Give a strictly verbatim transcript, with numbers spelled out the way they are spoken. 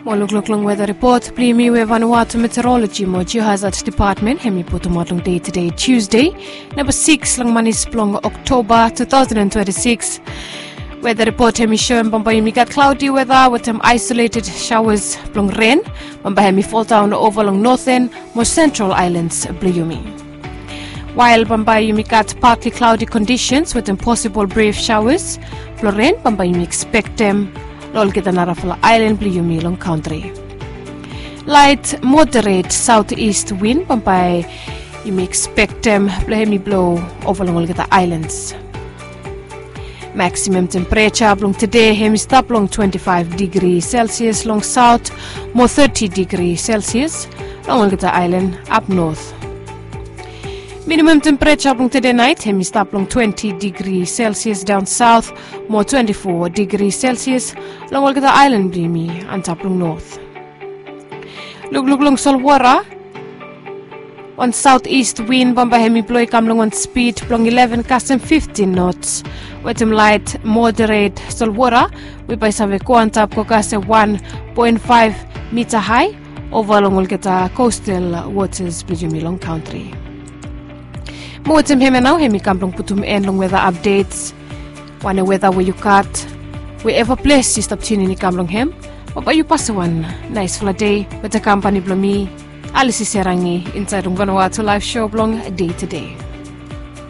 Molugluklung weather report, Plimi we Vanuatu Meteorology mo Geohazard Department, hemi putumotlung day today, Tuesday, number six lang manis plong October two thousand twenty-six. Weather report hemi show Mbamba yumi got cloudy weather with some isolated showers plong rain. Mbamba hemi fall down over long northern, more central islands bliyumi. While Mbamba yumi got partly cloudy conditions with impossible brief showers, plong rain, Mbamba yumi expect them lol kita narafala island bliyumi long country. Light moderate southeast wind pampai you may expect them um, blow over long kita islands. Maximum temperature long today hemi stop long twenty-five degrees Celsius long south, more thirty degrees Celsius long kita island up north. Minimum temperature long today night hemi stop long twenty degrees Celsius down south, more twenty-four degrees Celsius long kita island blimi and top long north. Look look long Solwara on southeast wind bamba hemi blow kam long on speed long eleven custom fifteen knots with some light moderate Solwara we by save on top kokase one point five meter high over long kita coastal waters blimi long country. More time hemi now hemi kamplong putum en long weather updates. Wane weather where you cut wherever place you stop tuning ni kamplong hem. Papa you pass one nice full day with the company blomi. Alice Serangi inside Vanuatu live show blong day to day.